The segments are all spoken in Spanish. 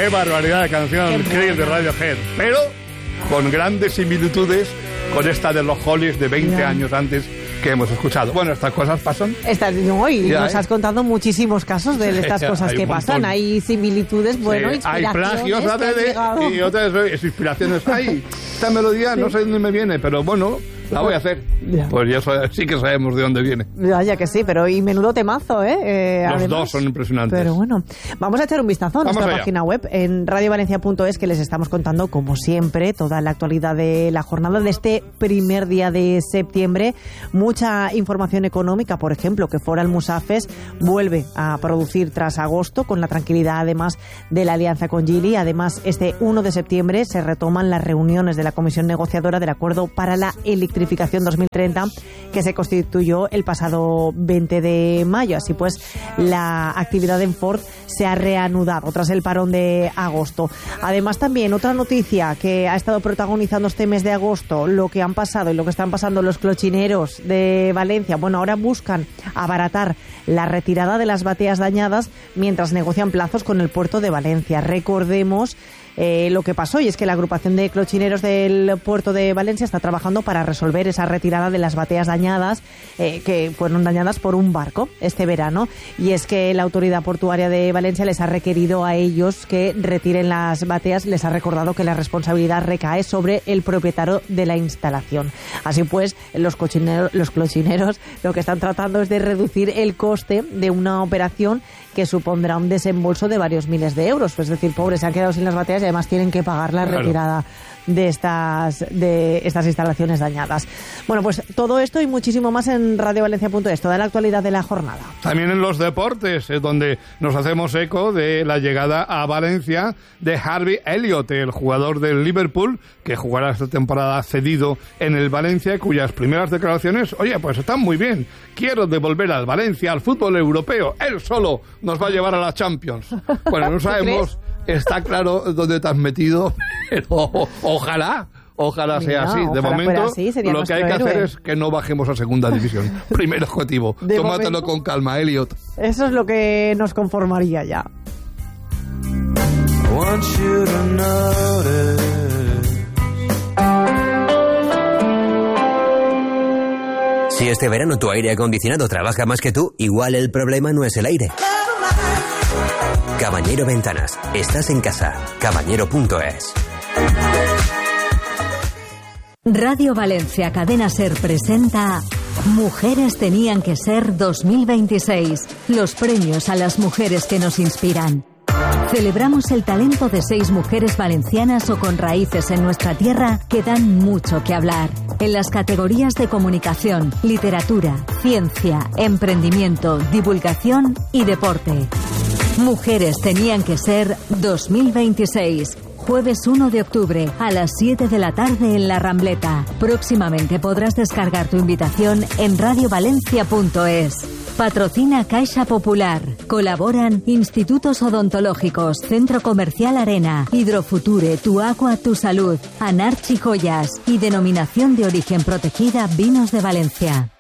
barbaridad de canción, Creep de Radiohead. Pero con grandes similitudes con esta de los Hollies de 20 años antes que hemos escuchado. Bueno, estas cosas pasan. Nos has contado muchísimos casos de estas cosas que pasan. Hay similitudes, bueno, inspiraciones. Hay plagios y otras inspiraciones. Hay esta melodía, no sé de dónde me viene, pero bueno, la voy a hacer. Ya. Pues ya sí que sabemos de dónde viene. Ya que sí, pero y menudo temazo, ¿eh? Los además, dos son impresionantes. Pero bueno, vamos a echar un vistazo a nuestra página web en radiovalencia.es, que les estamos contando, como siempre, toda la actualidad de la jornada de este primer día de septiembre. Mucha información económica, por ejemplo, que Fora Almusafes vuelve a producir tras agosto, con la tranquilidad además de la alianza con Geely. Además, este 1 de septiembre se retoman las reuniones de la comisión negociadora del Acuerdo para la Electrificación 2030, que se constituyó el pasado 20 de mayo. Así pues, la actividad en Ford se ha reanudado tras el parón de agosto. Además, también otra noticia que ha estado protagonizando este mes de agosto, lo que han pasado y lo que están pasando los clochineros de Valencia. Bueno, ahora buscan abaratar la retirada de las bateas dañadas mientras negocian plazos con el puerto de Valencia. Recordemos lo que pasó, y es que la agrupación de clochineros del puerto de Valencia está trabajando para resolver esa retirada de las bateas dañadas, que fueron dañadas por un barco este verano. Y es que la autoridad portuaria de Valencia les ha requerido a ellos que retiren las bateas, les ha recordado que la responsabilidad recae sobre el propietario de la instalación. Así pues, los clochineros lo que están tratando es de reducir el coste de una operación que supondrá un desembolso de varios miles de euros. Pues es decir, pobres, se han quedado sin las bateas y además tienen que pagar la retirada de estas instalaciones dañadas. Bueno, pues todo esto y muchísimo más en radiovalencia.es, toda la actualidad de la jornada. También en los deportes, donde nos hacemos eco de la llegada a Valencia de Harvey Elliott, el jugador del Liverpool, que jugará esta temporada cedido en el Valencia, cuyas primeras declaraciones, oye, pues están muy bien. Quiero devolver al Valencia al fútbol europeo. Él solo nos va a llevar a la Champions. Bueno, no sabemos, está claro dónde te has metido, pero ojalá sea así. De momento, así, lo que hay que hacer es que no bajemos a segunda división. Primer objetivo. Tómatelo con calma, Elliot. Eso es lo que nos conformaría ya. Si este verano tu aire acondicionado trabaja más que tú, igual el problema no es el aire. Caballero Ventanas. Estás en casa. Caballero.es. Radio Valencia Cadena Ser presenta Mujeres Tenían que Ser 2026. Los premios a las mujeres que nos inspiran. Celebramos el talento de 6 mujeres valencianas o con raíces en nuestra tierra que dan mucho que hablar. En las categorías de comunicación, literatura, ciencia, emprendimiento, divulgación y deporte. Mujeres Tenían que Ser 2026. Jueves 1 de octubre a las 7 de la tarde en La Rambleta. Próximamente podrás descargar tu invitación en radiovalencia.es. Patrocina Caixa Popular. Colaboran Institutos Odontológicos, Centro Comercial Arena, Hidrofuture, Tu Agua, Tu Salud, Anarchi Joyas y Denominación de Origen Protegida Vinos de Valencia.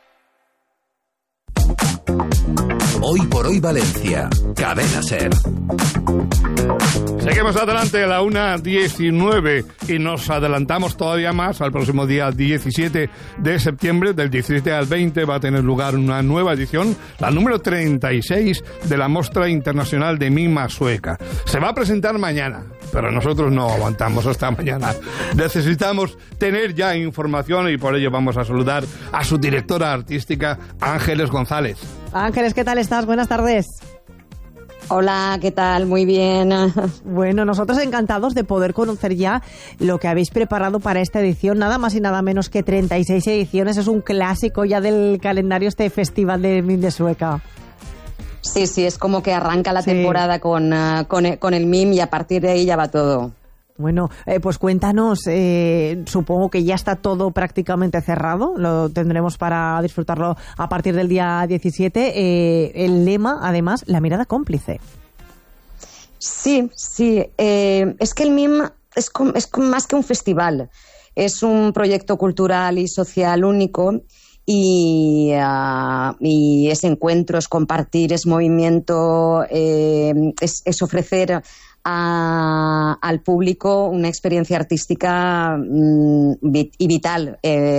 Hoy por hoy Valencia. Cadena Ser. Seguimos adelante a la 1:19 y nos adelantamos todavía más al próximo día 17 de septiembre. Del 17 al 20 va a tener lugar una nueva edición, la número 36 de la Mostra Internacional de Mima Sueca. Se va a presentar mañana, pero nosotros no aguantamos hasta mañana. Necesitamos tener ya información y por ello vamos a saludar a su directora artística, Ángeles González. Ángeles, ¿qué tal estás? Buenas tardes. Hola, ¿qué tal? Muy bien. Bueno, nosotros encantados de poder conocer ya lo que habéis preparado para esta edición, nada más y nada menos que 36 ediciones. Es un clásico ya del calendario este Festival de MIM de Sueca. Sí, es como que arranca la temporada con el MIM y a partir de ahí ya va todo. Bueno, pues cuéntanos, supongo que ya está todo prácticamente cerrado, lo tendremos para disfrutarlo a partir del día 17. El lema, además, la mirada cómplice. Sí, es que el MIM es más que un festival, es un proyecto cultural y social único y ese encuentro, es compartir, es movimiento, es ofrecer al público una experiencia artística y vital,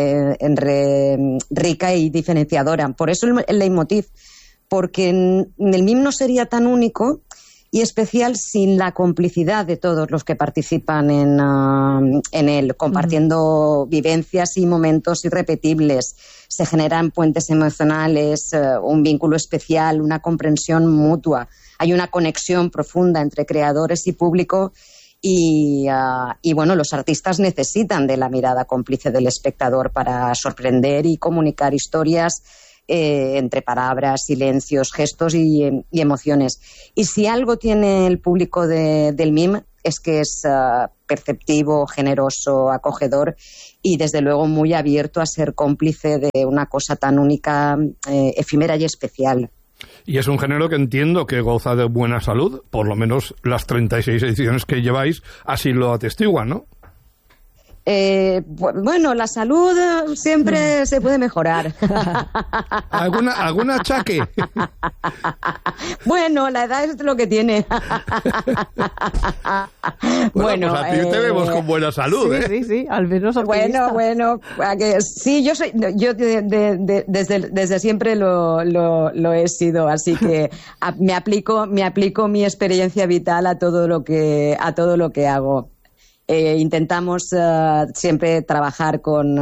rica y diferenciadora. Por eso el leitmotiv, porque el MIM no sería tan único y especial sin la complicidad de todos los que participan en él, compartiendo vivencias y momentos irrepetibles. Se generan puentes emocionales, un vínculo especial, una comprensión mutua. Hay una conexión profunda entre creadores y público y bueno, los artistas necesitan de la mirada cómplice del espectador para sorprender y comunicar historias entre palabras, silencios, gestos y emociones. Y si algo tiene el público del MIM es que es perceptivo, generoso, acogedor y desde luego muy abierto a ser cómplice de una cosa tan única, efímera y especial. Y es un género que entiendo que goza de buena salud, por lo menos las 36 ediciones que lleváis así lo atestiguan, ¿no? Bueno, la salud siempre se puede mejorar. ¿Algún achaque? Bueno, la edad es lo que tiene. Bueno, pues a ti te vemos con buena salud, sí, Sí, al menos optimista. Bueno, sí, yo desde siempre lo he sido, así que me aplico mi experiencia vital a todo lo que hago. Intentamos siempre trabajar con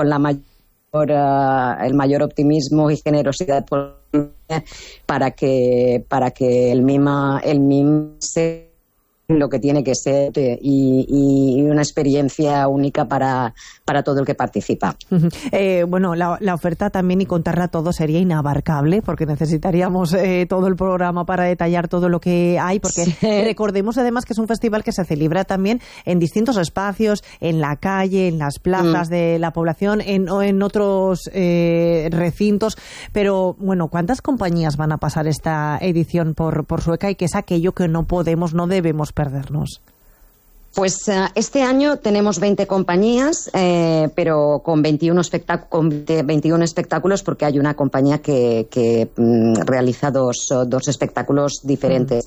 el mayor optimismo y generosidad posible para que el MIM sea lo que tiene que ser y una experiencia única para todo el que participa. Bueno, la oferta también y contarla todo sería inabarcable porque necesitaríamos todo el programa para detallar todo lo que hay, porque recordemos además que es un festival que se celebra también en distintos espacios, en la calle, en las plazas de la población, en otros recintos, pero bueno, ¿cuántas compañías van a pasar esta edición por Sueca y qué es aquello que no debemos perdernos? Pues este año tenemos 20 compañías, pero con 21 espectáculos, porque hay una compañía que realiza dos espectáculos diferentes.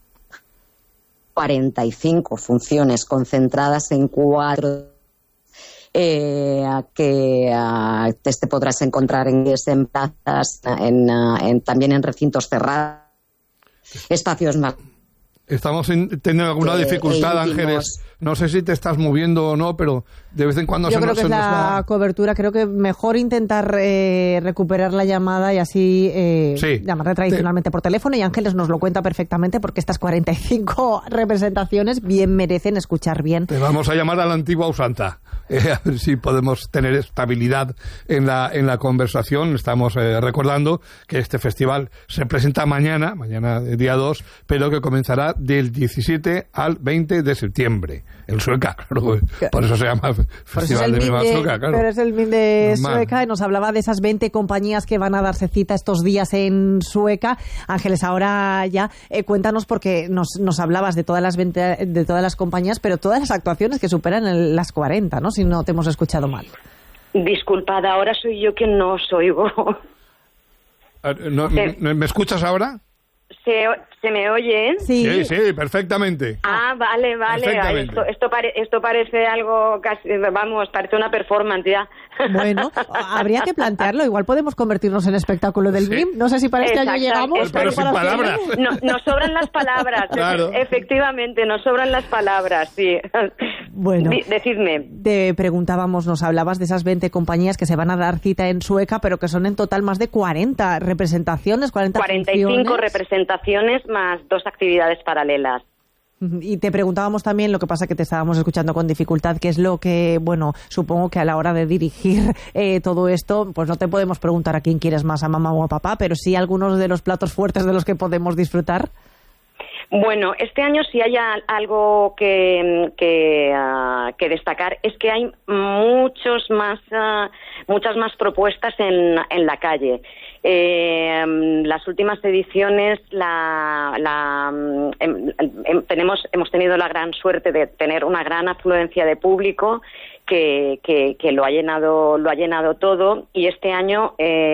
45 funciones concentradas en 4 que te podrás encontrar en plazas, también en recintos cerrados, espacios más. Estamos teniendo alguna dificultad, Ángeles. No sé si te estás moviendo o no, pero de vez en cuando yo creo que es la cobertura. Creo que mejor intentar recuperar la llamada y así llamarle tradicionalmente por teléfono. Y Ángeles nos lo cuenta perfectamente porque estas 45 representaciones bien merecen escuchar bien. Te vamos a llamar a la antigua usanza. A ver si podemos tener estabilidad en la conversación. Estamos recordando que este festival se presenta mañana día 2, pero que comenzará del 17 al 20 de septiembre. En Sueca, claro, por eso se llama Festival de Viva Sueca, claro. Pero es el MIM de Sueca y nos hablaba de esas 20 compañías que van a darse cita estos días en Sueca. Ángeles, ahora ya cuéntanos, porque nos hablabas de todas las compañías, pero todas las actuaciones que superan las 40, ¿no? Si no te hemos escuchado mal. Disculpad, ahora soy yo quien no os oigo. ¿Me escuchas ahora? ¿Se me oye? Sí, perfectamente. Vale. Esto parece algo casi, parece una performance ya. Bueno, habría que plantearlo. Igual podemos convertirnos en espectáculo del MIM. No sé si para este año llegamos. Pero sin palabras. Nos sobran las palabras. Claro. Efectivamente, nos sobran las palabras, sí. Bueno, decidme. Te preguntábamos, nos hablabas de esas 20 compañías que se van a dar cita en Sueca, pero que son en total más de 40 representaciones, 45 funciones. Representaciones más 2 actividades paralelas. Y te preguntábamos también, lo que pasa que te estábamos escuchando con dificultad, que es lo que, bueno, supongo que a la hora de dirigir todo esto, pues no te podemos preguntar a quién quieres más, a mamá o a papá, pero sí algunos de los platos fuertes de los que podemos disfrutar. Bueno, este año si hay algo que destacar es que hay muchas más propuestas en la calle. Las últimas ediciones hemos tenido la gran suerte de tener una gran afluencia de público que lo ha llenado todo, y este año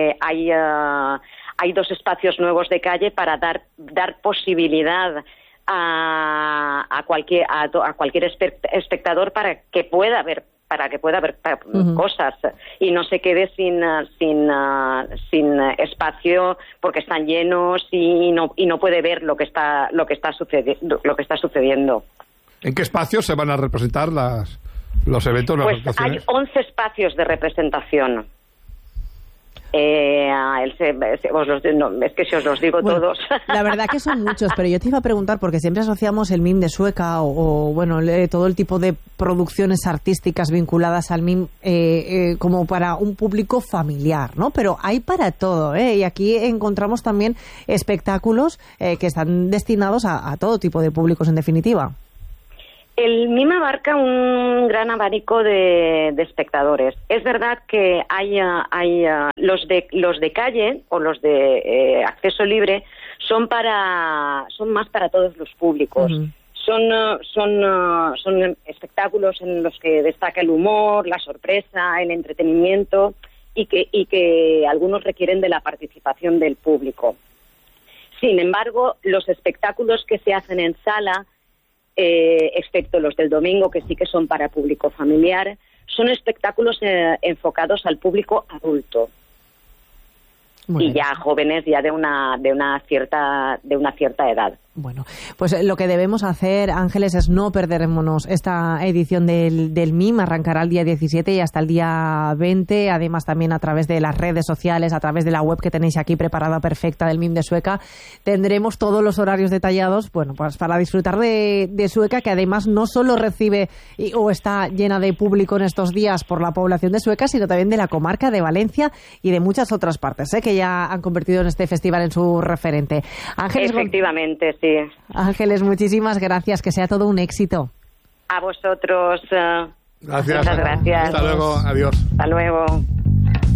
hay 2 espacios nuevos de calle para dar posibilidad a cualquier espectador para que pueda ver cosas y no se quede sin espacio porque están llenos y no puede ver lo que está sucediendo. ¿En qué espacios se van a representar los eventos? Pues hay 11 espacios de representación. Es que si os los digo todos. La verdad que son muchos, pero yo te iba a preguntar, porque siempre asociamos el MIM de Sueca o todo el tipo de producciones artísticas vinculadas al MIM como para un público familiar, ¿no? Pero hay para todo, y aquí encontramos también espectáculos que están destinados a todo tipo de públicos, en definitiva. El MIM abarca un gran abanico de espectadores. Es verdad que hay los de calle o los de acceso libre son más para todos los públicos. Uh-huh. Son espectáculos en los que destaca el humor, la sorpresa, el entretenimiento y que algunos requieren de la participación del público. Sin embargo, los espectáculos que se hacen en sala, excepto los del domingo, que sí que son para público familiar, son espectáculos enfocados al público adulto. Bueno. Y ya jóvenes ya de una cierta edad. Bueno, pues lo que debemos hacer, Ángeles, es no perdernos esta edición del MIM. Arrancará el día 17 y hasta el día 20. Además, también a través de las redes sociales, a través de la web que tenéis aquí preparada perfecta del MIM de Sueca, tendremos todos los horarios detallados, bueno, pues para disfrutar de Sueca, que además no solo recibe o está llena de público en estos días por la población de Sueca, sino también de la comarca de Valencia y de muchas otras partes, que ya han convertido en este festival en su referente. Ángeles, efectivamente, sí. Ángeles, muchísimas gracias, que sea todo un éxito. A vosotros. Gracias. Muchas gracias. Hasta luego, adiós. Hasta luego.